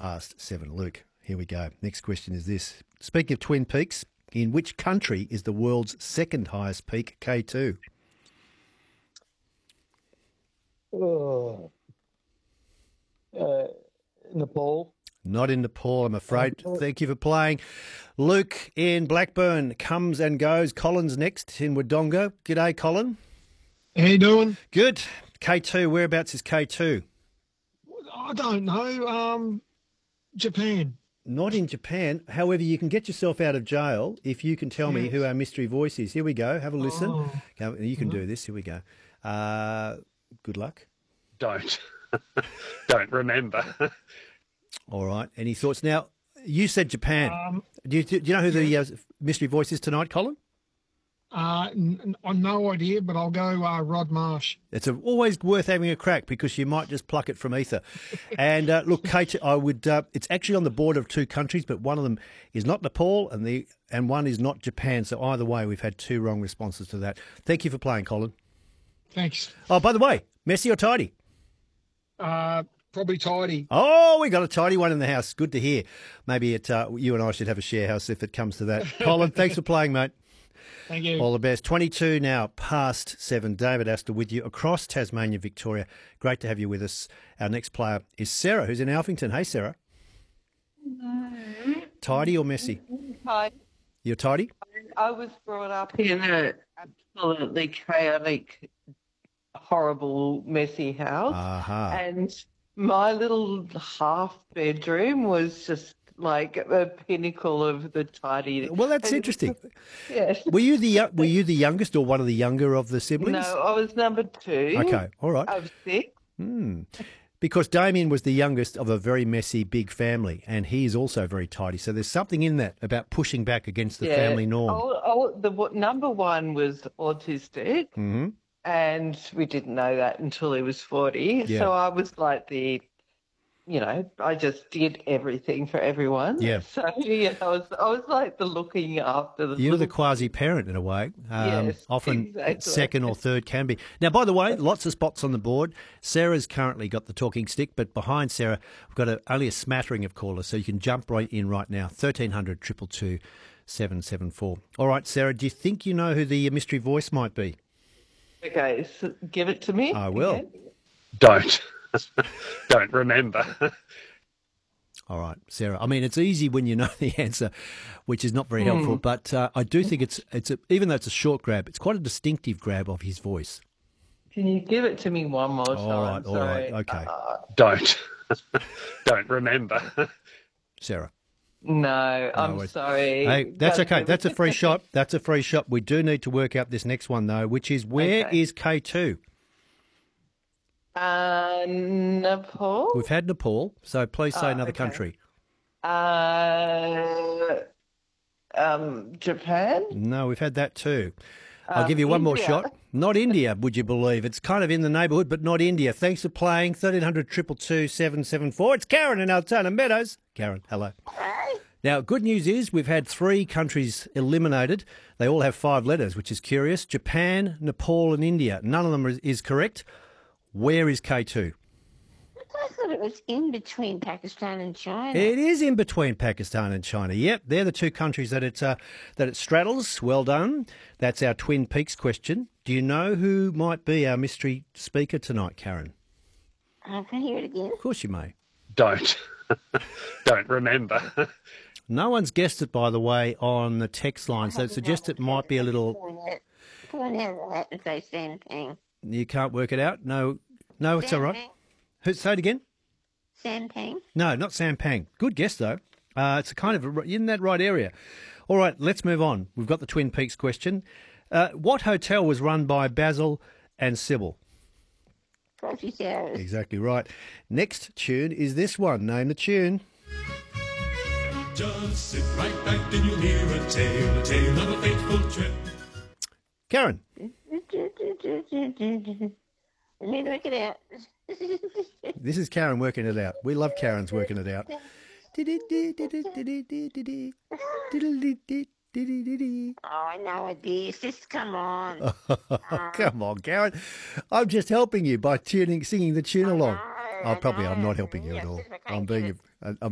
past 7. Luke, here we go. Next question is this. Speaking of Twin Peaks, in which country is the world's second highest peak, K2? Oh, Nepal. Not in Nepal, I'm afraid. Thank you for playing. Luke in Blackburn comes and goes. Colin's next in Wodonga. G'day, Colin. How you doing? Good. K2, whereabouts is K2? I don't know. Japan. Not in Japan. However, you can get yourself out of jail if you can tell me who our mystery voice is. Here we go. Have a listen. Oh. You can do this. Here we go. Good luck. Don't. Don't remember. All right. Any thoughts? Now, you said Japan. Do you know who the mystery voice is tonight, Colin? I've no idea, but I'll go Rod Marsh. It's always worth having a crack because you might just pluck it from ether. And look, Kate, I would. It's actually on the border of two countries, but one of them is not Nepal, and one is not Japan. So either way, we've had two wrong responses to that. Thank you for playing, Colin. Thanks. Oh, by the way, messy or tidy? Probably tidy. Oh, we got a tidy one in the house. Good to hear. Maybe you and I should have a share house if it comes to that. Colin, thanks for playing, mate. Thank you. All the best. 22 now, past 7. David Astor with you across Tasmania, Victoria. Great to have you with us. Our next player is Sarah, who's in Alphington. Hey, Sarah. Tidy or messy? Tidy. You're tidy? I was brought up in an absolutely chaotic, horrible, messy house. And my little half bedroom was just like a pinnacle of the tidy. Well, that's interesting. Yes. Were you the youngest or one of the younger of the siblings? No, I was number 2. Okay, all right. Of 6. Because Damien was the youngest of a very messy, big family, and he is also very tidy. So there's something in that about pushing back against the family norm. The number 1 was autistic. Mm-hmm. And we didn't know that until he was 40. Yeah. So I was like I just did everything for everyone. Yeah. So I was like the looking after the. You're the quasi-parent in a way. Yes, often exactly. second or third can be. Now, by the way, lots of spots on the board. Sarah's currently got the talking stick, but behind Sarah, we've got only a smattering of callers, so you can jump right in right now. 1300 222 774. All right, Sarah, do you think you know who the mystery voice might be? Okay, so give it to me. I will. Again. Don't. Don't remember. All right, Sarah. I mean, it's easy when you know the answer, which is not very helpful. But I do think even though it's a short grab, it's quite a distinctive grab of his voice. Can you give it to me one more time? All right, okay. Don't. Don't remember. Sarah. No, I'm sorry. Hey, that's okay. That's a free shot. That's a free shot. We do need to work out this next one, though, which is where is K2? Nepal. We've had Nepal, so please say another country. Japan? No, we've had that too. I'll give you one more shot. Not India, would you believe? It's kind of in the neighbourhood, but not India. Thanks for playing. 1300 222 774. It's Karen in Altona Meadows. Karen, hello. Hi. Now, good news is we've had 3 countries eliminated. They all have 5 letters, which is curious. Japan, Nepal and India. None of them is correct. Where is K2? I thought it was in between Pakistan and China. It is in between Pakistan and China. Yep, they're the 2 countries that it straddles. Well done. That's our Twin Peaks question. Do you know who might be our mystery speaker tonight, Karen? I can hear it again. Of course you may. Don't. Don't remember. No one's guessed it, by the way, on the text line, so it suggests it might be a little... Point out that if they same thing. You can't work it out? No, it's all right. Say it again. Sampang? No, not Sampang. Good guess, though. It's a kind of in that right area. All right, let's move on. We've got the Twin Peaks question. What hotel was run by Basil and Sybil? Frozy Towers. Exactly right. Next tune is this one. Name the tune. Just sit right back and you'll hear a tale of a fateful trip. Karen. Let me work it out. This is Karen working it out. We love Karen's working it out. Oh, no idea. Just come on. Come on, Karen. I'm just helping you by singing the tune along. I'm not helping you at all. I'm